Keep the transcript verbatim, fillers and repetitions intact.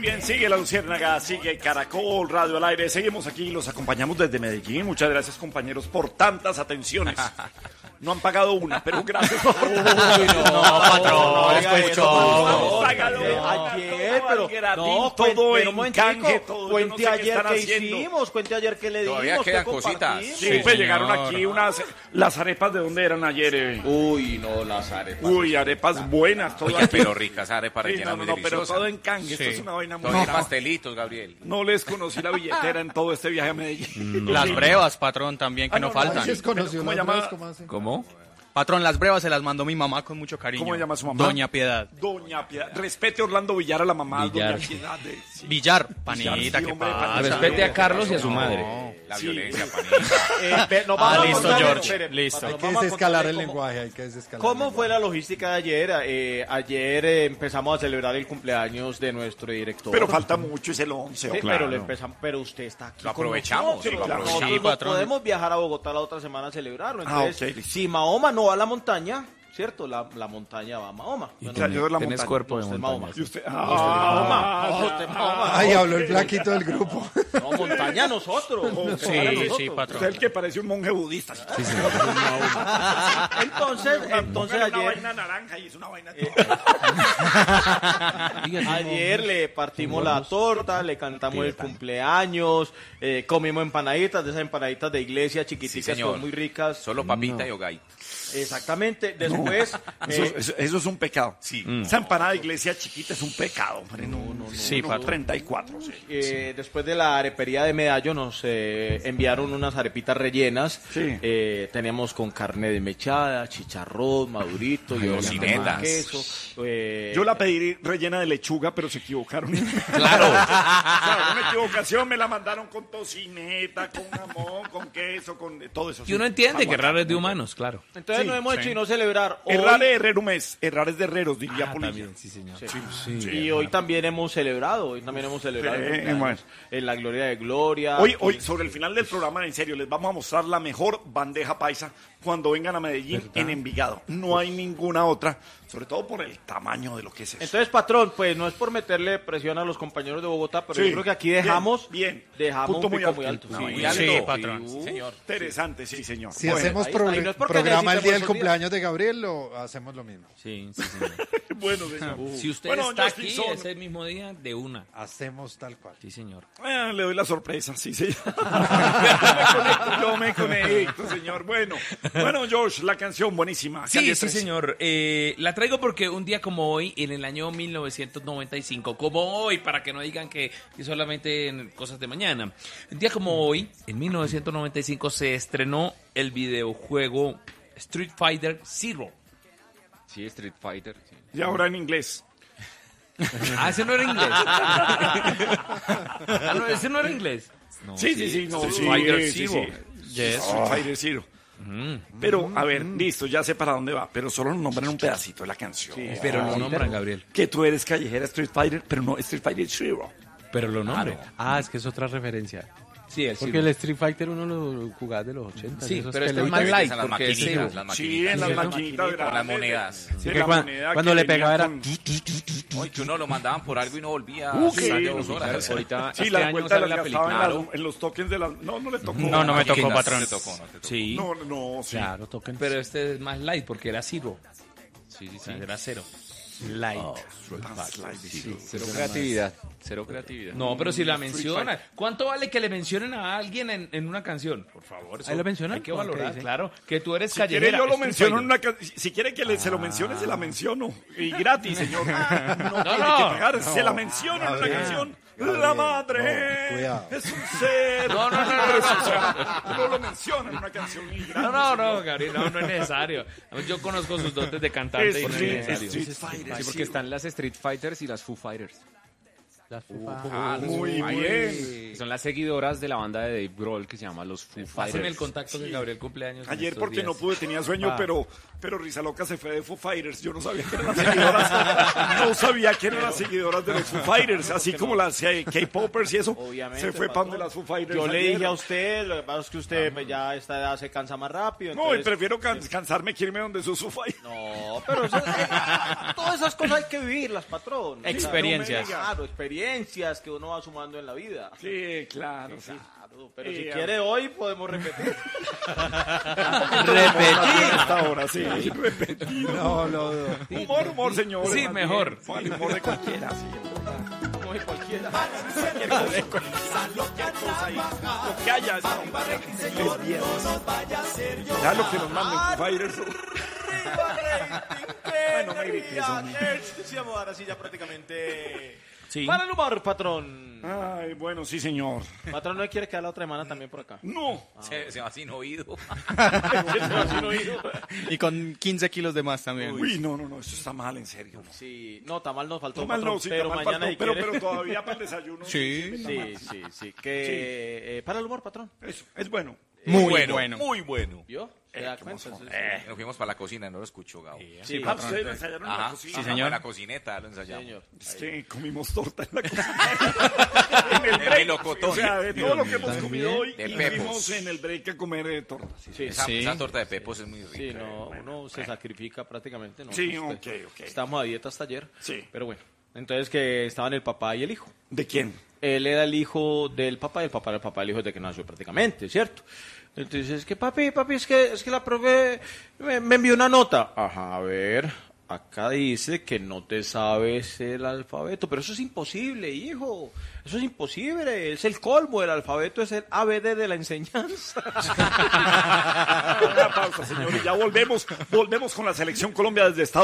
bien, sigue La Luciérnaga, sigue Caracol Radio al aire. Seguimos aquí, los acompañamos desde Medellín. Muchas gracias, compañeros, por tantas atenciones. No han pagado una, pero gracias por... Uy, no, no, patrón, no, después show. Ayer, pero no, todo pero en canje, todo. Cuente ayer qué hicimos, cuente ayer qué le dimos. Todavía quedan cositas. Sí, sí, pues llegaron aquí unas... ¿Las arepas de dónde eran ayer? Eh? Uy, no, las arepas. Uy, arepas buenas, todas. Oye, pero ricas arepas Sí, rellenas no, muy no, pero deliciosas. todo en canje, Sí. esto es una vaina muy Todos brava. pastelitos, Gabriel. No les conocí la billetera en todo este viaje a Medellín. Las brevas, patrón, también, que Ah, no, no, faltan. no, conoció ¿Cómo las llama? brevas, ¿cómo hace? ¿Cómo? Patrón, las brevas se las mandó mi mamá con mucho cariño. ¿Cómo se llama su mamá? Doña Piedad. Doña Piedad. Respete a Orlando Villar, a la mamá. Villar. Doña Piedad. de- sí. Villar, panita, sí, ¿qué hombre, pasa? panita. Respete a Carlos y a su No. madre. La Sí. violencia, panita. Eh, ve- nos Ah, vamos a listo, contarle- George, espere, listo. patrón, Hay que vamos a desescalar el contarle cómo- lenguaje, hay que desescalar. ¿Cómo el fue la lenguaje. logística de ayer? Eh, ayer eh, empezamos a celebrar el cumpleaños de nuestro director. Pero falta mucho, es el once. Sí, claro. pero lo empezamos, pero usted está aquí. Lo con aprovechamos, nosotros. sí, lo Nosotros aprovechamos. Sí, no patrón. podemos viajar a Bogotá la otra semana a celebrarlo. Ah, Entonces, ok. si Mahoma no va a la montaña, ¿cierto? La, la montaña va a Mahoma. Bueno, Ya, yo de la Tenés montaña. cuerpo de usted es montaña. Mahoma. Y usted... Mahoma. Ah, Usted es Mahoma. Ay, habló el flaquito del grupo. No, montaña nosotros. Sí, Para sí, nosotros. patrón. usted es el que parece un monje budista. Sí, señor. Entonces, entonces Póngale una ayer, vaina naranja y es una vaina... ayer le partimos la torta, le cantamos el cumpleaños, eh, comimos empanaditas, de esas empanaditas de iglesia Sí, chiquiticas, señor. son muy ricas. Solo papita y hogay. Exactamente. Después, Eso, eh, eso- eso es un pecado. Sí. Esa empanada de iglesia chiquita es un pecado, hombre. No, no, no. Sí, no, patrón. treinta y cuatro, sí. eh, después de la arepería de Medallo nos eh, enviaron unas arepitas rellenas. Sí. Eh, teníamos con carne desmechada, chicharrón, madurito, y obviamente tocinetas. con queso. eh, Yo la pedí rellena de lechuga, pero se equivocaron. Claro. O sea, una equivocación, me la mandaron con tocineta, con jamón, con queso, con todo eso. Y uno entiende que Aguacate. raro es de humanos, claro. Entonces Sí, no hemos sí. hecho y no celebrar. Hoy- Errar es herrero mes, errar es de herreros, diría Ah, Polilla. también, sí, señor. Sí. Y hoy también hemos celebrado, hoy también hemos celebrado el Sí, cumpleaños, bueno. en la gloria de Gloria. Hoy, hoy, sobre el final del programa, en serio, les vamos a mostrar la mejor bandeja paisa cuando vengan a Medellín en Envigado. No hay ninguna otra, sobre todo por el tamaño de lo que es eso. Entonces, patrón, pues no es por meterle presión a los compañeros de Bogotá, pero Sí. yo creo que aquí dejamos, Bien, bien. dejamos Punto un muy pico alto. muy alto. No, Sí, muy alto. Sí, patrón. Sí, señor. Interesante, sí, señor. Si Bueno, hacemos ahí- pro- ahí no es porque programa el necesitemos día del esos cumpleaños de Gabriel, lo hacemos lo mismo. Sí, sí, señor. bueno, señor. Si usted Bueno, está Justin aquí Son. ese mismo día, de una. Hacemos tal cual. Sí, señor. Ah, le doy la sorpresa, sí, señor. yo me conecto, yo me conecto, señor. Bueno, bueno, Josh, la canción buenísima. Sí, Calle sí, trece. señor. Eh, la traigo porque un día como hoy, en el año mil novecientos noventa y cinco, como hoy, para que no digan que, que solamente en cosas de mañana. Un día como hoy, en mil novecientos noventa y cinco, se estrenó el videojuego Street Fighter Zero. Sí, Street Fighter. Sí. Y ahora en inglés. Ah, ese no era inglés. Ah, no, ese no era inglés. No, Sí, sí, sí, no, Street sí, Fighter sí, Zero. sí. Yes. Street Fighter Zero. Pero, a ver, listo, ya sé para dónde va, pero solo nos nombran un pedacito de la canción. Pero lo nombran, Gabriel. Que tú eres callejera Street Fighter, pero no Street Fighter Zero. Pero lo nombran. Ah, es que es otra referencia. Sí, el Porque Zero. el Street Fighter uno lo jugaba de los ochenta. Sí, esos pero este es peleitas. más light, En las porque es maquinitas, Zero. las Sí, maquinitas. en las Sí, maquinitas con las grandes. monedas. Sí, Que la cuan- moneda cuando que le venía pegaba era... con- Oye, que uno lo mandaban por algo y no volvía Uh, a sí. salir dos horas. Ahorita, Sí, este la año vuelta sale la la gastaba en, película. las- en los tokens de las... No, no le tocó. No, no me tocó, Maquinitas, patrón. no te tocó, no te tocó. Sí. No, no, sí. Claro, tocan. Pero este es más light porque era Zero. Sí, sí, O sí. sea, era cero. Light. Cero creatividad. Cero creatividad. No, pero si la mencionan. ¿Cuánto vale que le mencionen a alguien en, en una canción? Por favor. eso ¿Ahí lo mencionan? Hay que ¿O qué valorar, dice? claro. Que tú eres Si quiere, callejera. yo lo Street menciono en Fighter. una ca- Si quiere que le, se lo mencione, se la menciono. Y gratis, señor. No, tiene no. que pagar, se la menciono en una canción. La madre No, cuidado. es un ser. No, no, no, no, Pero no. eso, o sea, no lo menciona en una canción y gratis. No, no, no, señor. Gabriel, no, no es necesario. Yo conozco sus dotes de cantante y no es Street, necesario. Street Fighter. Sí, porque están las Street Fighters y las Foo Fighters. Las fupas. Ah, los Muy Foo Fighters. bien. Son las seguidoras de la banda de Dave Grohl que se llama los Foo Pásenme el Fighters. contacto que Gabriel cumpleaños. en Ayer estos porque días. no pude, tenía sueño, pero, pero Risa Loca se fue de Foo Fighters. Yo no sabía que eran las seguidoras. No sabía que eran las seguidoras de los Foo Fighters. Así como las eh, K-Popers y eso. Obviamente, Se fue patrón. para donde las Foo Fighters. Yo le ayer. dije a usted, lo que pasa es que usted pues, ya a esta edad se cansa más rápido. No, y entonces- prefiero can- cansarme que irme donde sus Foo Fighters. No, pero eso- eh, todas esas cosas hay que vivirlas, patrón. Experiencias. Claro, experiencias. experiencias que uno va sumando en la vida. Sí, claro, sí. Claro, pero Sí, si ah. quiere hoy podemos repetir. Repetir. Hasta ahora, sí. Repetir. No, lo dudo. Humor, humor, señor. Sí, mejor. El humor de cualquiera, sí. Como de cualquiera. Cualquier cosa. Cualquier cosa ahí. Lo que haya. Es bien. Ya lo que nos manden Foo Fighters. Ay, no me grites, hombre. Sí, amor, ahora sí ya prácticamente... Sí. Para el humor, patrón. Ay, bueno, sí, señor. Patrón, ¿no quiere quedar la otra semana también por acá? No. Se, se va sin oído. Y con quince kilos de más también. Uy, no, no, no, eso está mal, en serio. No. Sí, no, Tamal nos faltó, Tamal patrón, no, sí, pero Tamal mañana faltó, si pero, quiere. pero todavía para el desayuno. Sí. Sí, sí, sí. Que, eh, para el humor, patrón. Eso, es bueno. Muy bueno, bueno. muy bueno. ¿Vio? ¿Se da cuenta? Sí, sí. Eh, nos fuimos para la cocina, no lo escuchó, Gabo. Sí, Ah, ustedes lo ensayaron en la Ajá, cocina. sí, señor. En la cocineta lo ensayamos. señor. Es que comimos torta en la cocina. en el En break. melocotón. O sea, de todo lo que hemos comido hoy, De y pepos. fuimos en el break a comer eh, torta. Sí, Sí, Esa, Sí. esa torta de pepos es muy rica. sí, no, uno se sacrifica prácticamente, ¿no? Sí, Usted- ok, ok. Estamos a dieta hasta ayer. Sí. Pero bueno, entonces que estaban el papá y el hijo. ¿De quién? Él era el hijo del papá y el papá era el papá del hijo desde que nació prácticamente, ¿cierto? Entonces es que papi, papi, es que, es que la profe me, me envió una nota. Ajá, a ver, acá dice que no te sabes el alfabeto, pero eso es imposible, hijo. Eso es imposible, es el colmo, el alfabeto es el A B D de la enseñanza. Una pausa, señor, y ya volvemos. Volvemos con la selección Colombia desde Estados